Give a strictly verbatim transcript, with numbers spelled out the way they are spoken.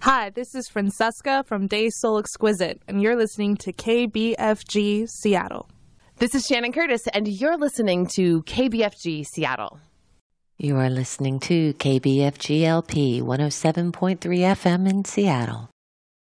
Hi, this is Francesca from Day Soul Exquisite, and you're listening to K B F G Seattle. This is Shannon Curtis, and you're listening to K B F G Seattle. You are listening to K B F G L P one oh seven point three F M in Seattle.